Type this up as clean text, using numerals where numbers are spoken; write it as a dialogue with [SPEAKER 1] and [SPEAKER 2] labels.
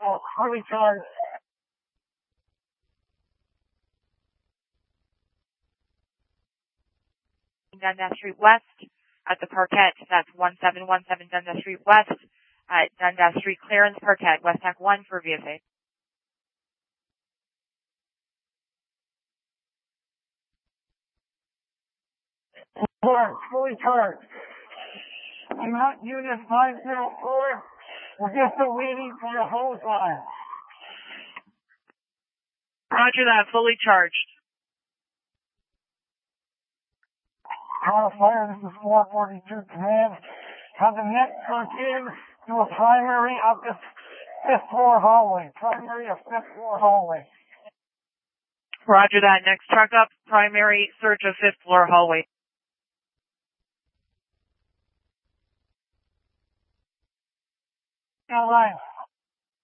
[SPEAKER 1] fully charged.
[SPEAKER 2] Dundas Street West at the Parkette. That's 1717 Dundas Street West at Dundas Street Clearance Parkette. West Tech 1 for VSA.
[SPEAKER 1] Fully charged. I'm at unit 504. We're just waiting for the hose line.
[SPEAKER 2] Roger that, fully charged.
[SPEAKER 1] Fire, this is 442 command. Have the next truck in to a primary up the 5th floor hallway. Primary of 5th floor hallway.
[SPEAKER 2] Roger that, next truck up, primary search of 5th floor hallway.
[SPEAKER 1] All right.